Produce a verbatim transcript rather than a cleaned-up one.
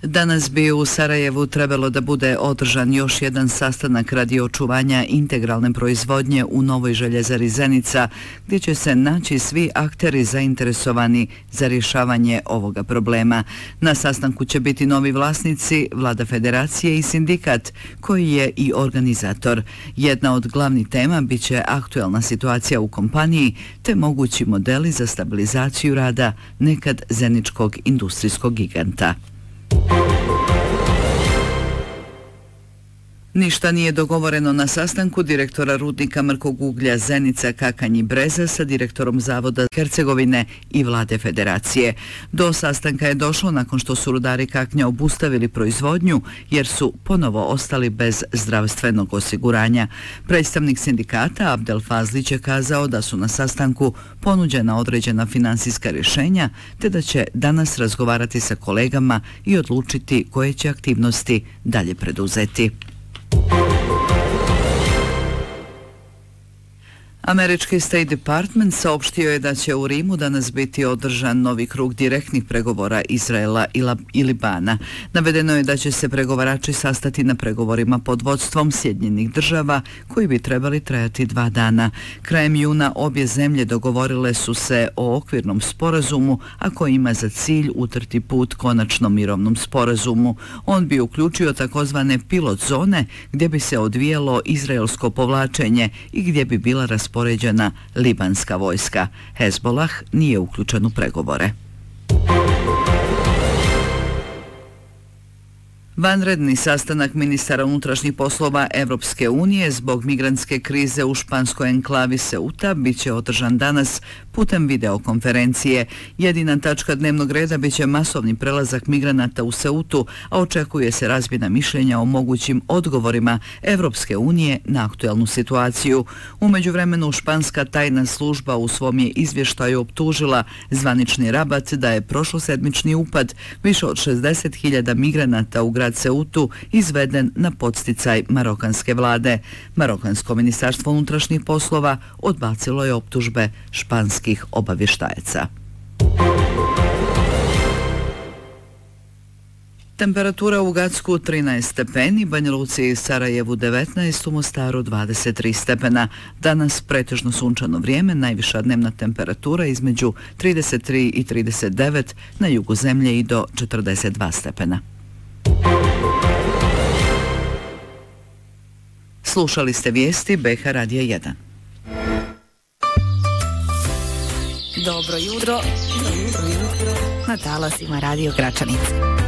Danas bi u Sarajevu trebalo da bude održan još jedan sastanak radi očuvanja integralne proizvodnje u novoj željezari Zenica, gdje će se naći svi akteri zainteresovani za rješavanje ovoga problema. Na sastanku će biti novi vlasnici, vlada federacije i sindikat, koji je i organizator. Jedna od glavnih tema bit će aktuelna situacija u kompaniji te mogući modeli za stabilizaciju rada nekad zeničkog industrijskog giganta. Ništa nije dogovoreno na sastanku direktora rudnika mrkog uglja Zenica Kakanj i Breza sa direktorom zavoda Hercegovine i vlade federacije. Do sastanka je došlo nakon što su rudari Kaknja obustavili proizvodnju jer su ponovo ostali bez zdravstvenog osiguranja. Predstavnik sindikata Abdel Fazlić je kazao da su na sastanku ponuđena određena finansijska rješenja te da će danas razgovarati sa kolegama i odlučiti koje će aktivnosti dalje preduzeti. Američki State Department saopštio je da će u Rimu danas biti održan novi krug direktnih pregovora Izraela i Libana. Navedeno je da će se pregovarači sastati na pregovorima pod vodstvom Sjedinjenih država koji bi trebali trajati dva dana. Krajem juna obje zemlje dogovorile su se o okvirnom sporazumu, a koji ima za cilj utrti put konačnom mirovnom sporazumu. On bi uključio takozvane pilot zone gdje bi se odvijalo izraelsko povlačenje i gdje bi bila raspoređena poređena libanska vojska. Hezbolah nije uključen u pregovore. Vanredni sastanak ministara unutrašnjih poslova Evropske unije zbog migrantske krize u španskoj enklavi Ceuta biće održan danas putem videokonferencije. Jedina tačka dnevnog reda biće masovni prelazak migranata u Ceutu, a očekuje se razmjena mišljenja o mogućim odgovorima Evropske unije na aktuelnu situaciju. U međuvremenu španska tajna služba u svom je izvještaju optužila zvanični Rabat da je prošlosedmični upad više od šezdeset hiljada migranata u grad Ceutu izveden na podsticaj marokanske vlade. Marokansko ministarstvo unutrašnjih poslova odbacilo je optužbe španskih obavještajaca. Temperatura u Gacku trinaest stepeni, Banja Luci i Sarajevu devetnaest, u Mostaru dvadeset tri stepena. Danas pretežno sunčano vrijeme, najviša dnevna temperatura između trideset tri i trideset devet, na jugu zemlje i do četrdeset dva stepena. Slušali ste vijesti B H Radija jedan. Dobro jutro, dobro jutro, na talasima Radio Gračanica.